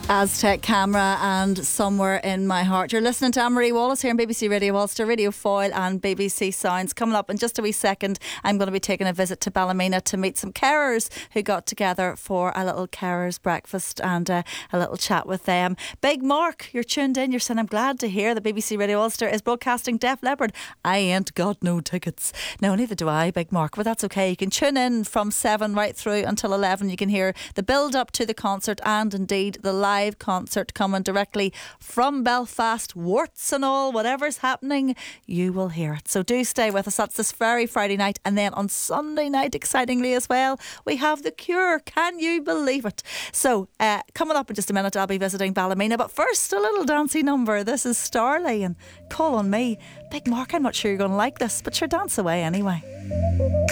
Aztec Camera and Somewhere in My Heart. You're listening to Anne-Marie Wallace here on BBC Radio Ulster, Radio Foyle and BBC Sounds. Coming up in just a wee second, I'm going to be taking a visit to Ballymena to meet some carers who got together for a little carers breakfast and a little chat with them. Big Mark, you're tuned in. You're saying, I'm glad to hear that BBC Radio Ulster is broadcasting Def Leppard. I ain't got no tickets. No, neither do I, Big Mark, but that's okay. You can tune in from 7 right through until 11. You can hear the build up to the concert and indeed the live concert coming directly from Belfast. Warts and all, whatever's happening, you will hear it. So do stay with us. That's this very Friday night. And then on Sunday night, excitingly as well, we have The Cure. Can you believe it? So coming up in just a minute, I'll be visiting Ballymena. But first, a little dancey number. This is Starley and Call on Me. Big Mark, I'm not sure you're going to like this, but sure, dance away anyway.